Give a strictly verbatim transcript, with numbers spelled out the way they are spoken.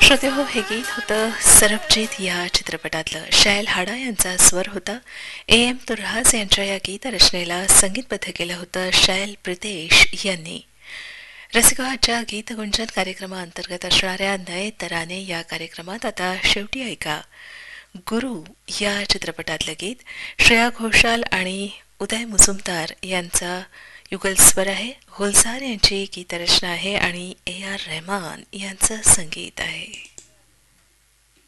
श्रोते हो, हे गीत होतं सरबजीत या चित्रपटातलं. शैल हाडा यांचा स्वर होता. ए एम तुर्हास यांच्या या गीत रचनेला संगीतबद्ध केलं होतं शैल प्रितेश यांनी. रसिकाच्या गीतगुंजन कार्यक्रमाअंतर्गत असणाऱ्या नये तराने या कार्यक्रमात आता शेवटी ऐका गुरु या चित्रपटातलं गीत. श्रेया घोषाल आणि उदय मुजुमदार यांचा युगल स्वर आहे. होलसार यांची गीतरचना आहे आणि ए आर रहमान यांचं संगीत आहे.